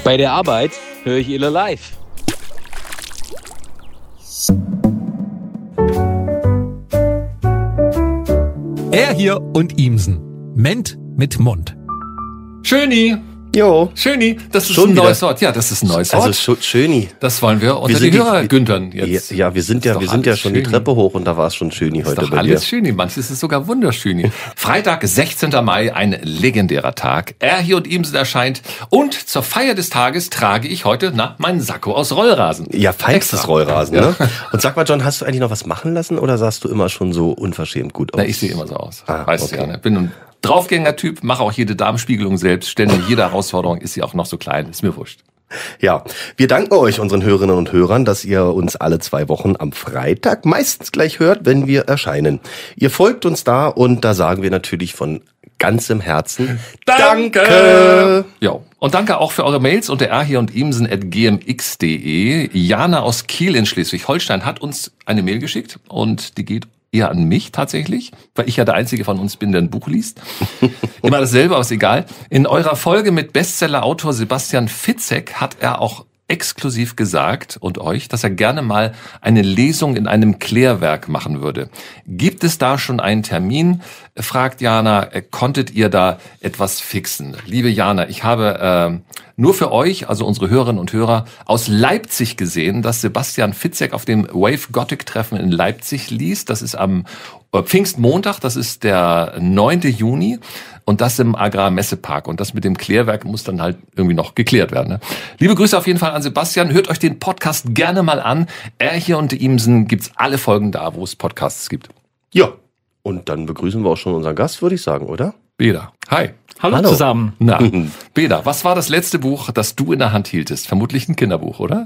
Bei der Arbeit höre ich Ille live. Er hier und Ihmsen. Ment mit Mund. Schöni. Jo. Schöni, das ist Schon ein wieder? neues Wort. Ja, das ist ein neues Wort. Also Schöni. Das wollen wir unter die Hörer güntern jetzt. Ja, wir sind ja schon die Treppe hoch und da war es schon Schöni heute bei dir. Ist doch alles Schöni, manches ist sogar wunderschöni. Freitag, 16. Mai, ein legendärer Tag. Er hier und Ihmsen erscheint und zur Feier des Tages trage ich heute meinen Sakko aus Rollrasen. Ja, feinstes Extra. Rollrasen, ne? Und sag mal, John, hast du eigentlich noch was machen lassen oder sahst du immer schon so unverschämt gut aus? Na, ich sehe immer so aus. Ah, Weißt du okay. ja, ne? Bin ein Draufgänger-Typ, mache auch jede Darmspiegelung selbst, stelle jede Herausforderung, ist sie auch noch so klein, ist mir wurscht. Ja, wir danken euch, unseren Hörerinnen und Hörern, dass ihr uns alle 2 Wochen am Freitag meistens gleich hört, wenn wir erscheinen. Ihr folgt uns da und da sagen wir natürlich von ganzem Herzen Danke! Ja, und danke auch für eure Mails unter erhier-und-ihmsen@gmx.de. Jana aus Kiel in Schleswig-Holstein hat uns eine Mail geschickt und die geht eher an mich tatsächlich, weil ich ja der Einzige von uns bin, der ein Buch liest. Immer dasselbe, aber ist egal. In eurer Folge mit Bestseller-Autor Sebastian Fitzek hat er auch exklusiv gesagt und euch, dass er gerne mal eine Lesung in einem Klärwerk machen würde. Gibt es da schon einen Termin? Fragt Jana, konntet ihr da etwas fixen? Liebe Jana, ich habe nur für euch, also unsere Hörerinnen und Hörer, aus Leipzig gesehen, dass Sebastian Fitzek auf dem Wave Gothic Treffen in Leipzig liest. Das ist am Pfingstmontag, das ist der 9. Juni und das im Agrarmessepark. Und das mit dem Klärwerk muss dann halt irgendwie noch geklärt werden. Ne? Liebe Grüße auf jeden Fall an Sebastian. Hört euch den Podcast gerne mal an. Er hier und Ihmsen gibt's alle Folgen da, wo es Podcasts gibt. Ja, und dann begrüßen wir auch schon unseren Gast, würde ich sagen, oder? Beda, hi. Hallo zusammen. Na, Beda, was war das letzte Buch, das du in der Hand hieltest? Vermutlich ein Kinderbuch, oder?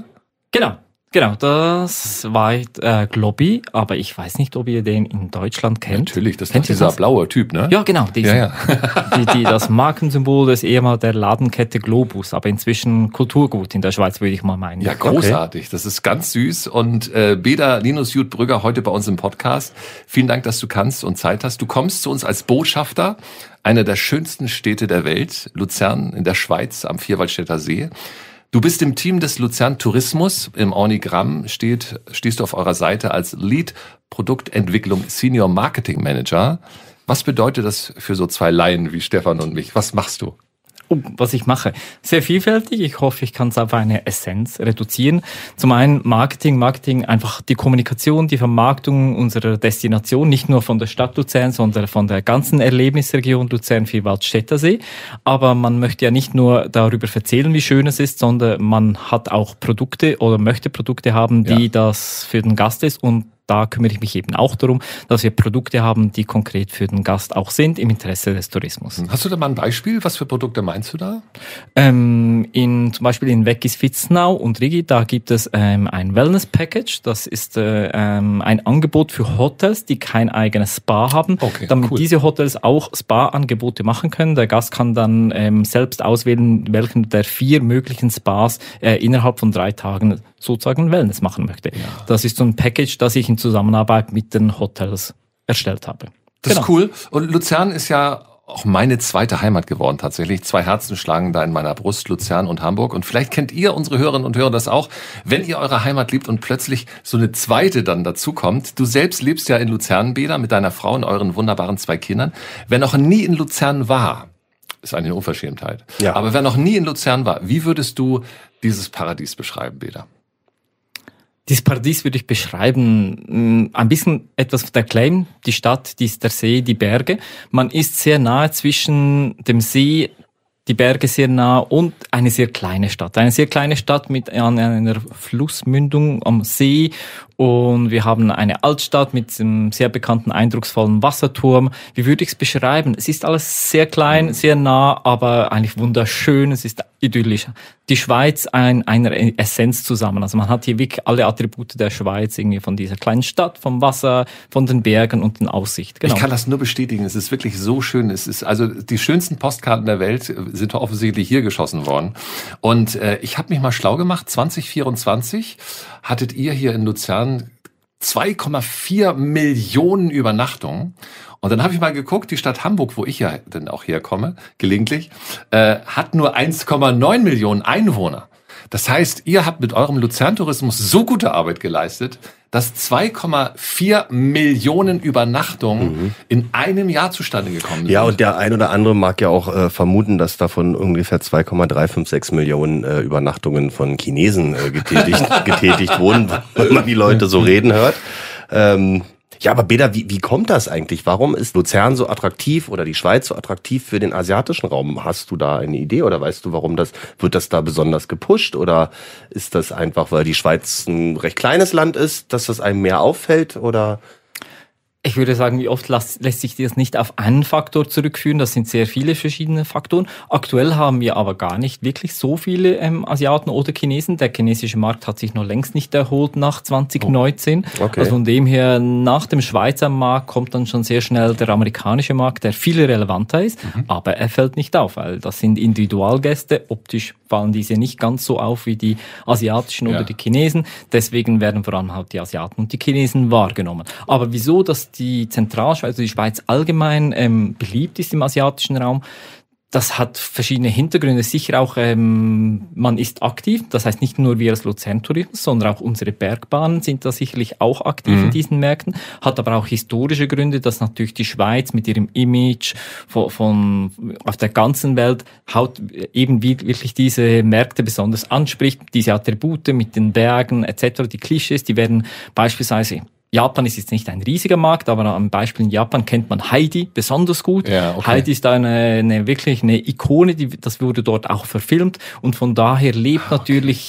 Genau, das war Globby, aber ich weiß nicht, ob ihr den in Deutschland kennt. Natürlich, das ist Kennt ihr dieser das? blaue Typ, ne? Ja, genau, Ja. die das Markensymbol des ehemals der Ladenkette Globus, aber inzwischen Kulturgut in der Schweiz, würde ich mal meinen. Ja, großartig. Das ist ganz süß. Und Beda Linus Jud-Brügger heute bei uns im Podcast. Vielen Dank, dass du kannst und Zeit hast. Du kommst zu uns als Botschafter einer der schönsten Städte der Welt, Luzern in der Schweiz am Vierwaldstätter See. Du bist im Team des Luzern Tourismus. Im Organigramm stehst du auf eurer Seite als Lead Produktentwicklung Senior Marketing Manager. Was bedeutet das für so 2 Laien wie Stefan und mich? Was machst du? Was ich mache. Sehr vielfältig. Ich hoffe, ich kann es auf eine Essenz reduzieren. Zum einen Marketing, einfach die Kommunikation, die Vermarktung unserer Destination, nicht nur von der Stadt Luzern, sondern von der ganzen Erlebnisregion Luzern-Vierwaldstättersee. Aber man möchte ja nicht nur darüber erzählen, wie schön es ist, sondern man hat auch Produkte oder möchte Produkte haben, die das für den Gast ist, und da kümmere ich mich eben auch darum, dass wir Produkte haben, die konkret für den Gast auch sind, im Interesse des Tourismus. Hast du da mal ein Beispiel? Was für Produkte meinst du da? Zum Beispiel in Weggis Vitznau und Rigi, da gibt es ein Wellness-Package. Das ist ein Angebot für Hotels, die kein eigenes Spa haben, damit diese Hotels auch Spa-Angebote machen können. Der Gast kann dann selbst auswählen, welchen der 4 möglichen Spas innerhalb von 3 Tagen sozusagen Wellness machen möchte. Ja. Das ist so ein Package, das ich in Zusammenarbeit mit den Hotels erstellt habe. Das ist cool. Und Luzern ist ja auch meine zweite Heimat geworden tatsächlich. 2 Herzen schlagen da in meiner Brust, Luzern und Hamburg. Und vielleicht kennt ihr, unsere Hörerinnen und Hörer, das auch, wenn ihr eure Heimat liebt und plötzlich so eine zweite dann dazukommt. Du selbst lebst ja in Luzern, Beda, mit deiner Frau und euren wunderbaren 2 Kindern. Wer noch nie in Luzern war, ist eine Unverschämtheit. Ja. Aber wer noch nie in Luzern war, wie würdest du dieses Paradies beschreiben, Beda? Dieses Paradies würde ich beschreiben, ein bisschen etwas der Claim, die Stadt, die ist der See, die Berge. Man ist sehr nahe zwischen dem See, die Berge sehr nah und eine sehr kleine Stadt. Eine sehr kleine Stadt mit einer Flussmündung am See. Und wir haben eine Altstadt mit einem sehr bekannten, eindrucksvollen Wasserturm. Wie würde ich es beschreiben? Es ist alles sehr klein, sehr nah, aber eigentlich wunderschön. Es ist idyllisch. Die Schweiz einer Essenz zusammen. Also man hat hier wirklich alle Attribute der Schweiz, irgendwie von dieser kleinen Stadt, vom Wasser, von den Bergen und den Aussicht. Genau. Ich kann das nur bestätigen. Es ist wirklich so schön. Es ist also die schönsten Postkarten der Welt sind offensichtlich hier geschossen worden. Und ich habe mich mal schlau gemacht. 2024 hattet ihr hier in Luzern 2,4 Millionen Übernachtungen. Und dann habe ich mal geguckt, die Stadt Hamburg, wo ich ja dann auch herkomme, gelegentlich, hat nur 1,9 Millionen Einwohner. Das heißt, ihr habt mit eurem Luzern-Tourismus so gute Arbeit geleistet, dass 2,4 Millionen Übernachtungen in einem Jahr zustande gekommen sind. Ja, und der ein oder andere mag ja auch vermuten, dass davon ungefähr 2,356 Millionen Übernachtungen von Chinesen getätigt wurden, wenn man die Leute so reden hört. Ja, aber Beda, wie kommt das eigentlich? Warum ist Luzern so attraktiv oder die Schweiz so attraktiv für den asiatischen Raum? Hast du da eine Idee oder weißt du, wird das da besonders gepusht? Oder ist das einfach, weil die Schweiz ein recht kleines Land ist, dass das einem mehr auffällt? Oder? Ich würde sagen, wie oft lässt sich das nicht auf einen Faktor zurückführen. Das sind sehr viele verschiedene Faktoren. Aktuell haben wir aber gar nicht wirklich so viele Asiaten oder Chinesen. Der chinesische Markt hat sich noch längst nicht erholt nach 2019. Okay. Also von dem her, nach dem Schweizer Markt kommt dann schon sehr schnell der amerikanische Markt, der viel relevanter ist. Aber er fällt nicht auf, weil das sind Individualgäste. Optisch fallen diese nicht ganz so auf wie die asiatischen oder die Chinesen. Deswegen werden vor allem halt die Asiaten und die Chinesen wahrgenommen. Aber wieso, dass die Zentralschweiz, also die Schweiz allgemein beliebt ist im asiatischen Raum, das hat verschiedene Hintergründe. Sicher auch, man ist aktiv. Das heißt nicht nur wir als Luzern Tourismus, sondern auch unsere Bergbahnen sind da sicherlich auch aktiv in diesen Märkten. Hat aber auch historische Gründe, dass natürlich die Schweiz mit ihrem Image von auf der ganzen Welt eben wirklich diese Märkte besonders anspricht. Diese Attribute mit den Bergen etc., die Klischees, die werden beispielsweise Japan ist jetzt nicht ein riesiger Markt, aber am Beispiel in Japan kennt man Heidi besonders gut. Ja, okay. Heidi ist da wirklich eine Ikone, das wurde dort auch verfilmt und von daher lebt natürlich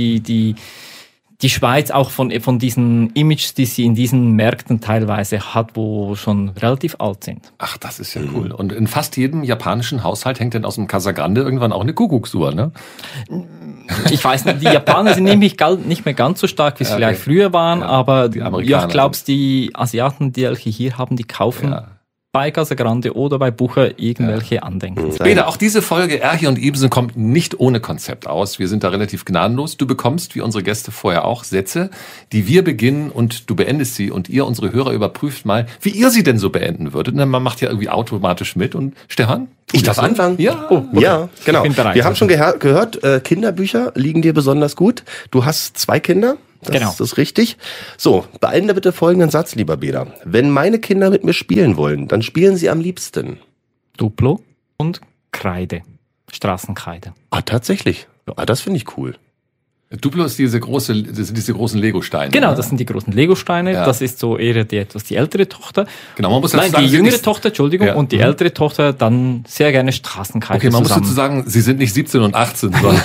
die Schweiz auch von diesen Images, die sie in diesen Märkten teilweise hat, wo schon relativ alt sind. Ach, das ist ja cool. Und in fast jedem japanischen Haushalt hängt dann aus dem Casagrande irgendwann auch eine Kuckucksuhr, ne? Ich weiß nicht, die Japaner sind nämlich nicht mehr ganz so stark, wie sie vielleicht früher waren, aber ich glaube, die Asiaten, die welche hier haben, die kaufen bei Casagrande oder bei Bucher irgendwelche Andenken. Beda, auch diese Folge Erhi und Ibsen kommt nicht ohne Konzept aus. Wir sind da relativ gnadenlos. Du bekommst, wie unsere Gäste vorher auch, Sätze, die wir beginnen und du beendest sie und ihr, unsere Hörer, überprüft mal, wie ihr sie denn so beenden würdet. Und man macht ja irgendwie automatisch mit. Und Stefan? Ich darf anfangen? Ja. Oh, okay. Ja, genau. Wir haben schon gehört, Kinderbücher liegen dir besonders gut. Du hast 2 Kinder. Das ist richtig. So, beende bitte folgenden Satz, lieber Beda. Wenn meine Kinder mit mir spielen wollen, dann spielen sie am liebsten Duplo und Kreide. Straßenkreide. Ah, tatsächlich? Ah, das finde ich cool. Duplo ist diese großen Lego-Steine. Genau, das sind die großen Lego-Steine. Ja. Das ist so eher die ältere Tochter. Genau, man muss dazu sagen, die jüngere Tochter, Entschuldigung, und die ältere Tochter dann sehr gerne Straßenkreide. Okay, man muss dazu sagen, sie sind nicht 17 und 18, sondern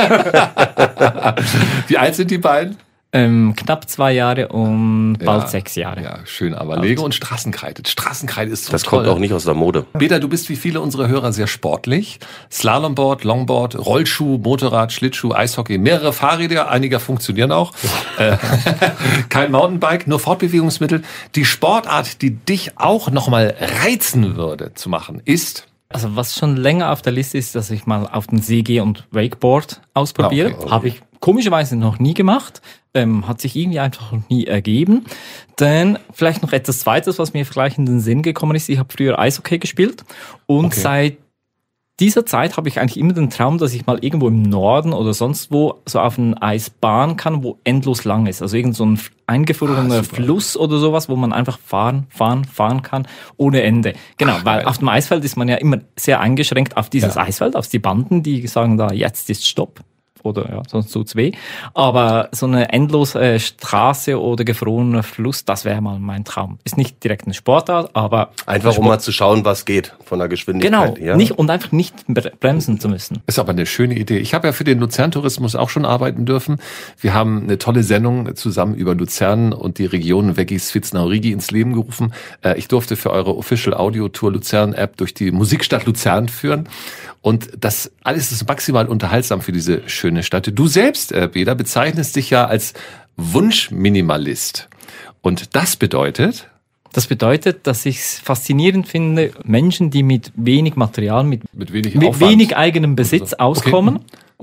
wie alt sind die beiden? Knapp 2 Jahre und bald 6 Jahre. Ja, schön, aber Lego und Straßenkreide. Straßenkreide ist so das toll. Das kommt auch nicht aus der Mode. Beda, du bist wie viele unserer Hörer sehr sportlich. Slalomboard, Longboard, Rollschuh, Motorrad, Schlittschuh, Eishockey, mehrere Fahrräder, einige funktionieren auch. Kein Mountainbike, nur Fortbewegungsmittel. Die Sportart, die dich auch nochmal reizen würde zu machen, ist... Also was schon länger auf der Liste ist, dass ich mal auf den See gehe und Wakeboard ausprobiere. Okay. Habe ich komischerweise noch nie gemacht. Hat sich irgendwie einfach noch nie ergeben. Dann vielleicht noch etwas Zweites, was mir vielleicht in den Sinn gekommen ist. Ich habe früher Eishockey gespielt und seit dieser Zeit habe ich eigentlich immer den Traum, dass ich mal irgendwo im Norden oder sonst wo so auf ein Eis fahren kann, wo endlos lang ist. Also irgend so ein eingefrorener Fluss oder sowas, wo man einfach fahren kann ohne Ende. Genau, weil auf dem Eisfeld ist man ja immer sehr eingeschränkt auf dieses Eisfeld, auf die Banden, die sagen da, jetzt ist Stopp. Oder sonst tut's weh. Aber so eine endlose Straße oder gefrorener Fluss, das wäre mal mein Traum. Ist nicht direkt eine Sportart, aber... Einfach um mal zu schauen, was geht von der Geschwindigkeit. Genau, und einfach nicht bremsen zu müssen. Ist aber eine schöne Idee. Ich habe ja für den Luzern-Tourismus auch schon arbeiten dürfen. Wir haben eine tolle Sendung zusammen über Luzern und die Region Veggies Vitznaurigi ins Leben gerufen. Ich durfte für eure Official Audio Tour Luzern App durch die Musikstadt Luzern führen. Und das alles ist maximal unterhaltsam für diese schöne Stadt. Du selbst, Beda, bezeichnest dich ja als Wunschminimalist. Und das bedeutet? Das bedeutet, dass ich es faszinierend finde, Menschen, die mit wenig Material, mit wenig eigenem Besitz auskommen und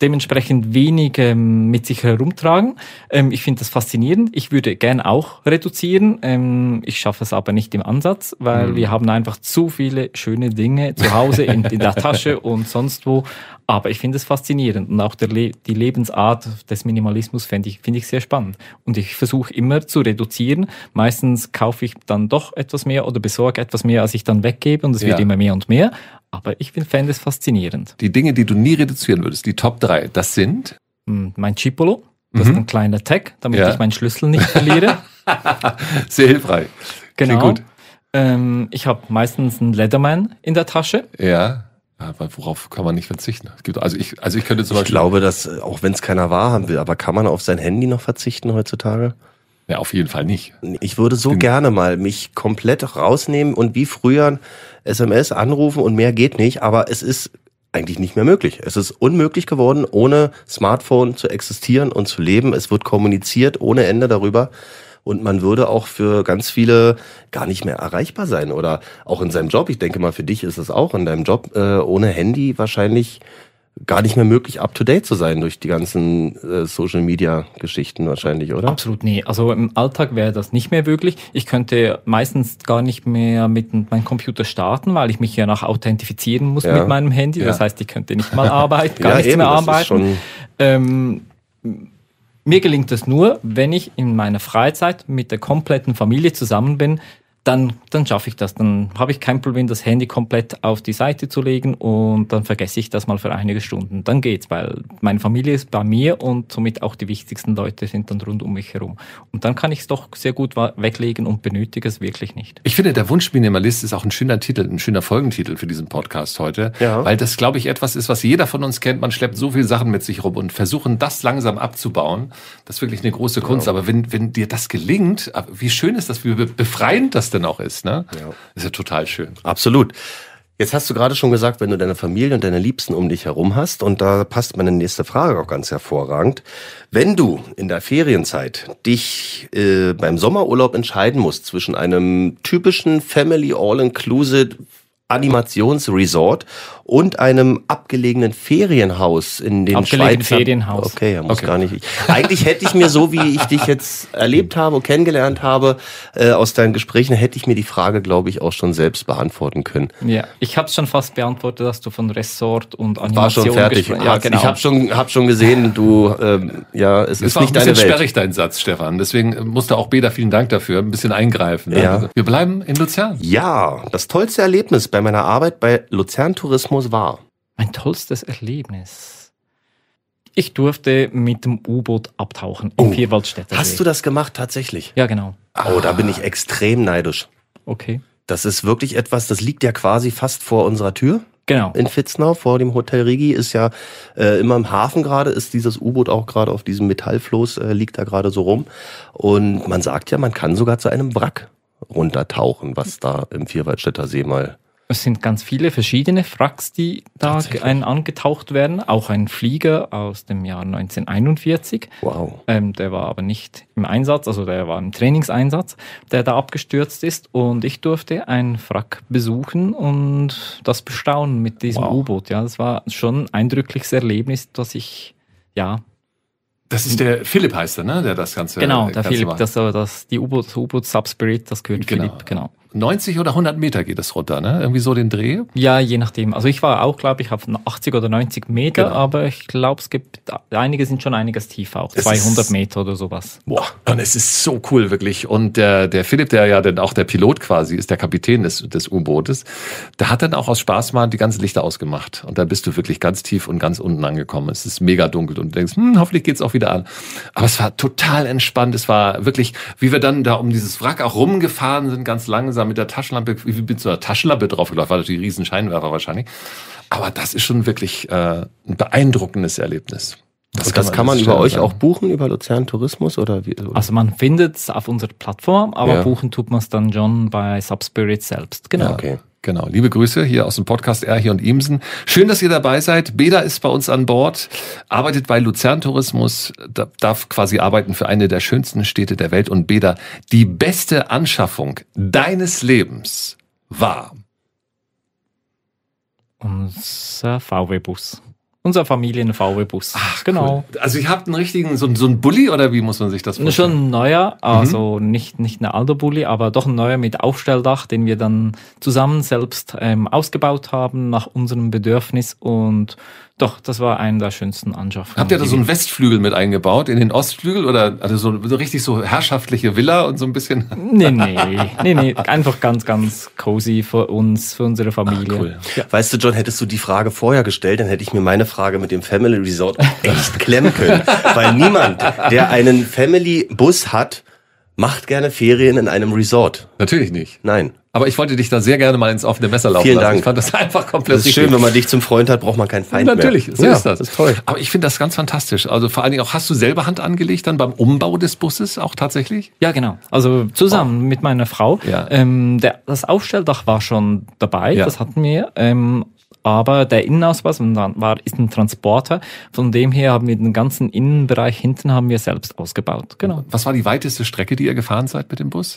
dementsprechend wenig mit sich herumtragen. Ich finde das faszinierend. Ich würde gern auch reduzieren. Ich schaffe es aber nicht im Ansatz, weil wir haben einfach zu viele schöne Dinge zu Hause in der Tasche und sonst wo. Aber ich finde es faszinierend und auch die Lebensart des Minimalismus finde ich sehr spannend. Und ich versuche immer zu reduzieren. Meistens kaufe ich dann doch etwas mehr oder besorge etwas mehr, als ich dann weggebe und es wird immer mehr und mehr. Aber ich fände es faszinierend. Die Dinge, die du nie reduzieren würdest, die Top 3, das sind? Mein Chipolo, das ist ein kleiner Tag, damit ich meinen Schlüssel nicht verliere. Sehr hilfreich. Genau. Klingt gut. Ich habe meistens einen Leatherman in der Tasche. Ja. Aber worauf kann man nicht verzichten? Es gibt, also ich könnte zum Beispiel. Ich glaube, dass, auch wenn es keiner wahrhaben will, aber kann man auf sein Handy noch verzichten heutzutage? Ja, auf jeden Fall nicht. Ich würde so gerne mal mich komplett rausnehmen und wie früher SMS anrufen und mehr geht nicht, aber es ist eigentlich nicht mehr möglich. Es ist unmöglich geworden, ohne Smartphone zu existieren und zu leben. Es wird kommuniziert ohne Ende darüber. Und man würde auch für ganz viele gar nicht mehr erreichbar sein. Oder auch in seinem Job. Ich denke mal, für dich ist es auch in deinem Job ohne Handy wahrscheinlich gar nicht mehr möglich, up-to-date zu sein durch die ganzen Social-Media-Geschichten wahrscheinlich, oder? Absolut nie. Also im Alltag wäre das nicht mehr möglich. Ich könnte meistens gar nicht mehr mit meinem Computer starten, weil ich mich ja noch authentifizieren muss mit meinem Handy. Das heißt, ich könnte nicht mal arbeiten, gar nichts mehr arbeiten. Mir gelingt das nur, wenn ich in meiner Freizeit mit der kompletten Familie zusammen bin, dann schaffe ich das. Dann habe ich kein Problem, das Handy komplett auf die Seite zu legen und dann vergesse ich das mal für einige Stunden. Dann geht's, weil meine Familie ist bei mir und somit auch die wichtigsten Leute sind dann rund um mich herum. Und dann kann ich es doch sehr gut weglegen und benötige es wirklich nicht. Ich finde, der Wunschminimalist ist auch ein schöner Titel, ein schöner Folgentitel für diesen Podcast heute. Ja. Weil das, glaube ich, etwas ist, was jeder von uns kennt. Man schleppt so viele Sachen mit sich rum und versuchen, das langsam abzubauen. Das ist wirklich eine große Kunst. Aber wenn dir das gelingt, wie schön ist das, wie befreiend das denn auch ist, ne? Ja. Ist ja total schön. Absolut. Jetzt hast du gerade schon gesagt, wenn du deine Familie und deine Liebsten um dich herum hast, und da passt meine nächste Frage auch ganz hervorragend. Wenn du in der Ferienzeit dich beim Sommerurlaub entscheiden musst zwischen einem typischen Family All-Inclusive Animationsresort und einem abgelegenen Ferienhaus in den Schweizer... Ferienhaus. Okay, muss gar nicht. Eigentlich hätte ich mir, so wie ich dich jetzt erlebt habe und kennengelernt habe, aus deinen Gesprächen, hätte ich mir die Frage, glaube ich, auch schon selbst beantworten können. Ja, ich habe es schon fast beantwortet, dass du von Resort und Animation... War schon fertig. Ja, genau. Ich hab schon gesehen, du, es ist nicht deine Welt. Es war ein bisschen sperrig, dein Satz, Stefan. Deswegen musste auch Beda, vielen Dank dafür, ein bisschen eingreifen. Ne? Ja. Wir bleiben in Luzern. Ja, das tollste Erlebnis bei meiner Arbeit bei Luzern Tourismus war? Mein tollstes Erlebnis. Ich durfte mit dem U-Boot abtauchen im Vierwaldstätter See. Hast du das gemacht tatsächlich? Ja, genau. Oh, da bin ich extrem neidisch. Okay. Das ist wirklich etwas, das liegt ja quasi fast vor unserer Tür. Genau. In Vitznau, vor dem Hotel Rigi, ist ja immer im Hafen gerade, ist dieses U-Boot auch gerade auf diesem Metallfloß, liegt da gerade so rum. Und man sagt ja, man kann sogar zu einem Wrack runtertauchen, was da im Vierwaldstätter See mal... Es sind ganz viele verschiedene Wracks, die da angetaucht werden. Auch ein Flieger aus dem Jahr 1941. Wow. Der war aber nicht im Einsatz, also der war im Trainingseinsatz, der da abgestürzt ist. Und ich durfte ein Wrack besuchen und das bestaunen mit diesem U-Boot. Ja, das war schon ein eindrückliches Erlebnis, das ich, ja... Das ist der Philipp, heißt er, ne? Der das Ganze. Genau, der Philipp, die U-Boot Subspirit, das gehört Philipp, genau. 90 oder 100 Meter geht es runter, ne? Irgendwie so den Dreh? Ja, je nachdem. Also ich war auch, glaube ich, auf 80 oder 90 Meter, genau. Aber ich glaube, es gibt, einige sind schon einiges tiefer, auch 200 Meter oder sowas. Boah, und es ist so cool, wirklich. Und der Philipp, der ja dann auch der Pilot quasi ist, der Kapitän des U-Bootes, der hat dann auch aus Spaß mal die ganzen Lichter ausgemacht. Und dann bist du wirklich ganz tief und ganz unten angekommen. Es ist mega dunkel und du denkst, hoffentlich geht's auch wieder an. Aber es war total entspannt. Es war wirklich, wie wir dann da um dieses Wrack auch rumgefahren sind, ganz langsam mit der Taschenlampe, wie bin zu einer Taschenlampe draufgelaufen, war natürlich ein riesen Scheinwerfer wahrscheinlich. Aber das ist schon wirklich ein beeindruckendes Erlebnis. Das kann man über euch auch buchen, über Luzern Tourismus oder wie? Also man findet es auf unserer Plattform, aber buchen tut man es dann schon bei Subspirit selbst. Genau. Okay. Genau. Liebe Grüße hier aus dem Podcast Erhi und Imsen. Schön, dass ihr dabei seid. Beda ist bei uns an Bord, arbeitet bei Luzern Tourismus, darf quasi arbeiten für eine der schönsten Städte der Welt. Und Beda, die beste Anschaffung deines Lebens war? Unser VW-Bus. Unser Familien-VW-Bus. Ach, genau. Cool. Also ihr habt einen richtigen, so ein Bulli oder wie muss man sich das vorstellen? Schon ein neuer, also nicht ein alter Bulli, aber doch ein neuer mit Aufstelldach, den wir dann zusammen selbst ausgebaut haben nach unserem Bedürfnis und doch, das war eine der schönsten Anschaffungen. Habt ihr da so einen Westflügel mit eingebaut in den Ostflügel oder also so richtig so herrschaftliche Villa und so ein bisschen? Nee, einfach ganz, ganz cozy für uns, für unsere Familie. Cool. Ja. Weißt du, John, hättest du die Frage vorher gestellt, dann hätte ich mir meine Frage mit dem Family Resort echt klemmen können. Weil niemand, der einen Family-Bus hat, macht gerne Ferien in einem Resort. Natürlich nicht. Nein. Aber ich wollte dich da sehr gerne mal ins offene Messer laufen Vielen lassen. Dank. Ich fand das einfach komplett Das ist schön, wenn man dich zum Freund hat, braucht man keinen Feind Natürlich, mehr. so ist das. Das ist toll. Aber ich finde das ganz fantastisch. Also vor allen Dingen auch, hast du selber Hand angelegt dann beim Umbau des Busses auch tatsächlich? Ja, genau. Also zusammen mit meiner Frau. Ja. Das Aufstelldach war schon dabei, Ja. das hatten wir. Aber der Innenausbau ist ein Transporter. Von dem her haben wir den ganzen Innenbereich hinten haben wir selbst ausgebaut. Genau. Was war die weiteste Strecke, die ihr gefahren seid mit dem Bus?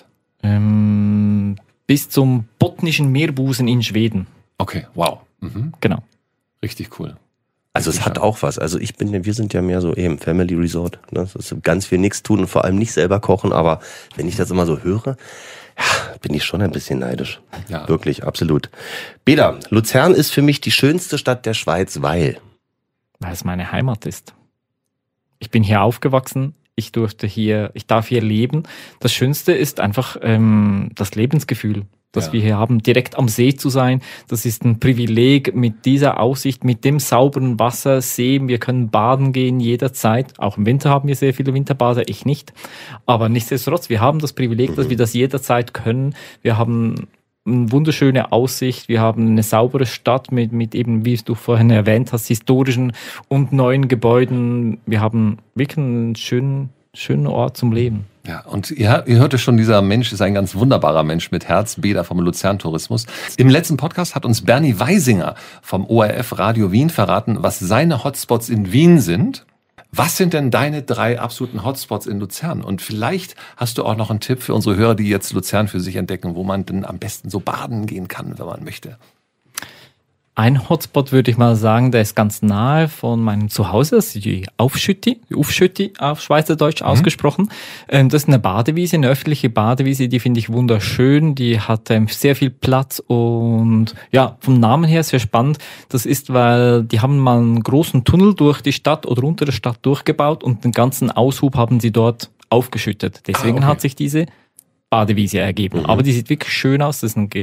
Bis zum Botnischen Meerbusen in Schweden. Okay, wow. Mhm. Genau. Richtig cool. Also es hat auch was. Also wir sind ja mehr so eben Family Resort. Ne? Das ist ganz viel nichts tun und vor allem nicht selber kochen. Aber wenn ich das immer so höre, ja, bin ich schon ein bisschen neidisch. Ja. Wirklich, absolut. Beda, Luzern ist für mich die schönste Stadt der Schweiz, weil es meine Heimat ist. Ich bin hier aufgewachsen. Ich darf hier leben. Das Schönste ist einfach das Lebensgefühl, das wir hier haben, direkt am See zu sein. Das ist ein Privileg mit dieser Aussicht, mit dem sauberen Wasser, See. Wir können baden gehen jederzeit. Auch im Winter haben wir sehr viele Winterbader, ich nicht. Aber nichtsdestotrotz, wir haben das Privileg, dass wir das jederzeit können. Wir haben eine wunderschöne Aussicht, wir haben eine saubere Stadt mit eben, wie du vorhin erwähnt hast, historischen und neuen Gebäuden. Wir haben wirklich einen schönen Ort zum Leben. Ja, und ihr hörte schon, dieser Mensch ist ein ganz wunderbarer Mensch mit Herz, Beda vom Luzern Tourismus. Im letzten Podcast hat uns Bernie Weisinger vom ORF Radio Wien verraten, was seine Hotspots in Wien sind. Was sind denn deine 3 absoluten Hotspots in Luzern? Und vielleicht hast du auch noch einen Tipp für unsere Hörer, die jetzt Luzern für sich entdecken, wo man denn am besten so baden gehen kann, wenn man möchte. Ein Hotspot würde ich mal sagen, der ist ganz nahe von meinem Zuhause, das ist die Aufschütti auf Schweizerdeutsch ausgesprochen. Das ist eine Badewiese, eine öffentliche Badewiese, die finde ich wunderschön, die hat sehr viel Platz und ja, vom Namen her sehr spannend. Das ist, weil die haben mal einen großen Tunnel durch die Stadt oder unter der Stadt durchgebaut und den ganzen Aushub haben sie dort aufgeschüttet. Deswegen hat sich diese Badewiese ergeben. Aber die sieht wirklich schön aus, das ist ein